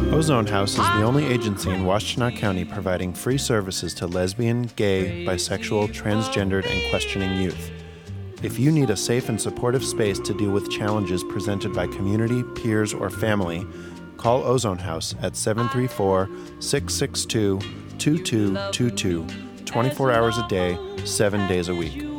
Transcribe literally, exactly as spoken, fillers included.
Ozone House is the only agency in Washtenaw County providing free services to lesbian, gay, bisexual, transgendered, and questioning youth. If you need a safe and supportive space to deal with challenges presented by community, peers, or family, call Ozone House at seven three four, six six two, two two two two, twenty-four hours a day, seven days a week.